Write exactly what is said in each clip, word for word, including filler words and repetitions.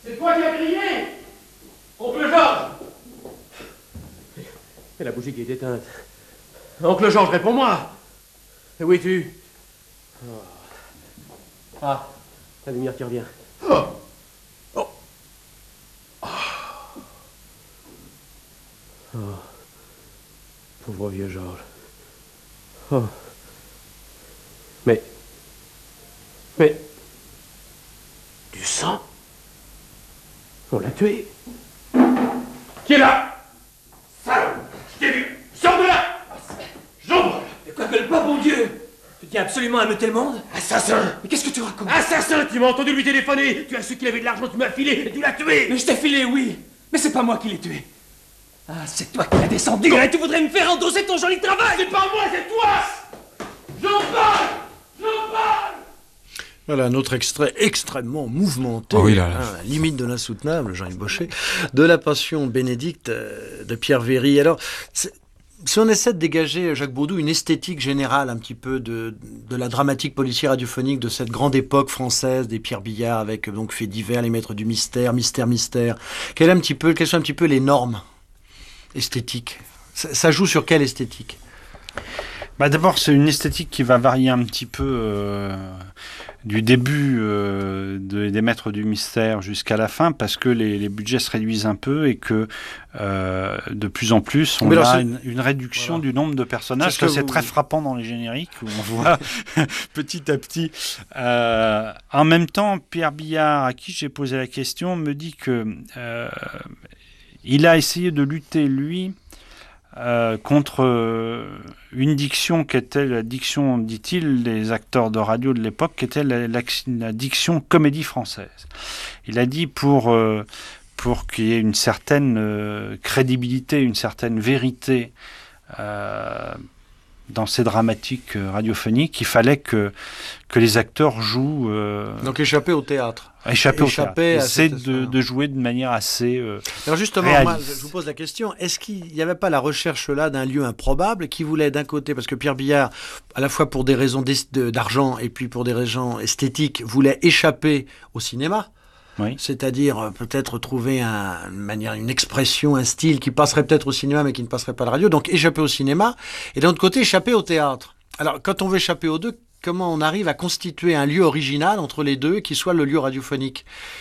C'est toi qui as crié? Oncle Georges! Et la bougie qui est éteinte. Oncle Georges, réponds-moi! Où es-tu? Oh. Ah, la lumière qui revient. Oh. Oh. Oh. Oh. Pauvre vieux Georges. Oh. Mais... Mais... Du sang? On l'a tué. Qui est là? Salaud! Je t'ai vu! Sors de là! J'ouvre! Ne t'appelle pas, bon Dieu! Tu tiens absolument à meuter le monde? Assassin! Mais qu'est-ce que tu racontes? Assassin! Tu m'as entendu lui téléphoner! Tu as su qu'il avait de l'argent, tu m'as filé et tu l'as tué! Mais je t'ai filé, oui! Mais c'est pas moi qui l'ai tué! Ah, c'est toi qui l'as descendu! Et tu voudrais me faire endosser ton joli travail! C'est pas moi, c'est toi! J'en parle! J'en parle! Voilà un autre extrait extrêmement mouvementé, oh oui, là, là. Hein, limite de l'insoutenable, Jean-Yves Bochet, de la Passion Bénédicte euh, de Pierre Véry. Alors, c'est, si on essaie de dégager, Jacques Baudou, une esthétique générale un petit peu de, de la dramatique policière radiophonique de cette grande époque française des Pierre Billard avec donc Faits divers, Les Maîtres du mystère, Mystère, Mystère, quelles, un petit peu, quelles sont un petit peu les normes esthétiques? Ça, ça joue sur quelle esthétique? Bah d'abord, c'est une esthétique qui va varier un petit peu euh, du début euh, de, des Maîtres du Mystère jusqu'à la fin, parce que les, les budgets se réduisent un peu et que euh, de plus en plus, on alors, a c'est... une, une réduction voilà. du nombre de personnages. C'est, ça, que c'est vous... très frappant dans les génériques, où on voit petit à petit. Euh, en même temps, Pierre Billard, à qui j'ai posé la question, me dit que euh, il a essayé de lutter, lui, Euh, contre euh, une diction qui était la diction, dit-il, des acteurs de radio de l'époque, qui était la, la, la diction comédie française. Il a dit pour, euh, pour qu'il y ait une certaine euh, crédibilité, une certaine vérité euh, dans ces dramatiques radiophoniques, il fallait que, que les acteurs jouent... Euh, Donc échapper au théâtre. Échapper, échapper au théâtre. C'est de, de jouer de manière assez euh, Alors justement, réaliste. moi, je vous pose la question, est-ce qu'il n'y avait pas la recherche là d'un lieu improbable qui voulait d'un côté, parce que Pierre Billard, à la fois pour des raisons d'argent et puis pour des raisons esthétiques, voulait échapper au cinéma? Oui. C'est-à-dire euh, peut-être trouver un, une manière, une expression, un style qui passerait peut-être au cinéma mais qui ne passerait pas à la radio, donc échapper au cinéma, et d'un autre côté échapper au théâtre. Alors quand on veut échapper aux deux, comment on arrive à constituer un lieu original entre les deux qui soit le lieu radiophonique?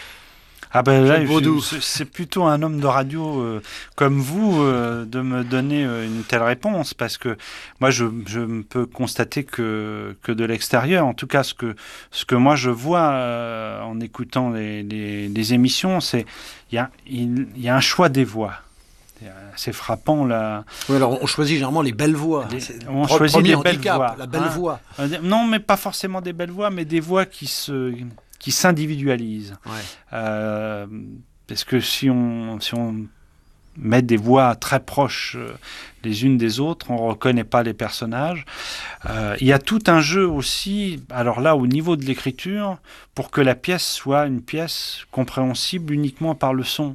Ah ben là, je, c'est plutôt un homme de radio euh, comme vous euh, de me donner euh, une telle réponse, parce que moi je, je ne peux constater que, que de l'extérieur. En tout cas, ce que, ce que moi je vois euh, en écoutant les, les, les émissions, c'est il y a, il, y a un choix des voix. C'est frappant là. Oui, alors on choisit généralement les belles voix. Les, on Pro- choisit les belles handicap, voix. La belle hein voix. Non, mais pas forcément des belles voix, mais des voix qui se qui s'individualisent. Ouais. Euh, parce que si on si on met des voix très proches euh, les unes des autres, on reconnaît pas les personnages. Euh, il y a tout un jeu aussi. Alors là, au niveau de l'écriture, pour que la pièce soit une pièce compréhensible uniquement par le son.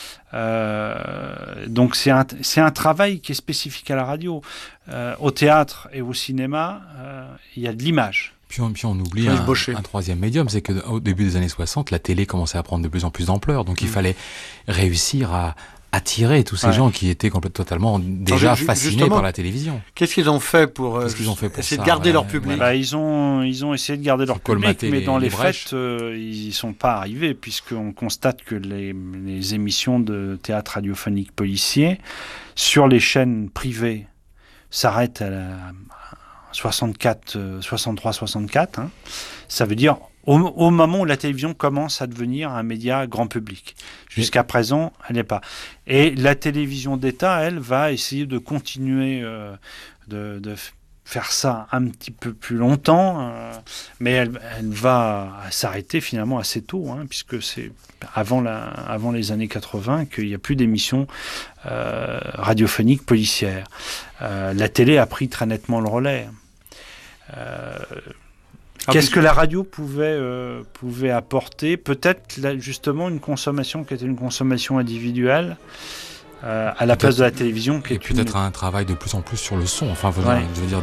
Euh, donc c'est un, c'est un travail qui est spécifique à la radio. Euh, au théâtre et au cinéma, euh, il y a de l'image. Puis on, puis on oublie un, un troisième médium, c'est qu'au début des années soixante, la télé commençait à prendre de plus en plus d'ampleur. Donc mmh. il fallait réussir à attirer tous ces ouais. gens qui étaient complètement totalement déjà Alors, fascinés par la télévision. Qu'est-ce qu'ils ont fait pour, euh, qu'ils ont fait pour essayer ça, de garder ouais, leur public? Bah, ils ont ils ont essayé de garder leur public, mais les, dans les, les faits, euh, ils y sont pas arrivés, puisqu'on constate que les, les émissions de théâtre radiophonique policier sur les chaînes privées s'arrêtent à la soixante-quatre, soixante-trois, soixante-quatre. Hein. Ça veut dire Au, au moment où la télévision commence à devenir un média grand public. Jusqu'à oui. présent, elle n'est pas. Et la télévision d'État, elle, va essayer de continuer euh, de, de faire ça un petit peu plus longtemps, euh, mais elle, elle va s'arrêter finalement assez tôt, hein, puisque c'est avant, la, avant les années quatre-vingts qu'il n'y a plus d'émissions euh, radiophoniques policières. Euh, la télé a pris très nettement le relais. Euh, Qu'est-ce que la radio pouvait, euh, pouvait apporter? Peut-être là, justement une consommation qui était une consommation individuelle euh, à la place de la télévision. Qui et est peut-être une... un travail de plus en plus sur le son. Enfin, je veux, ouais. dire, je veux dire,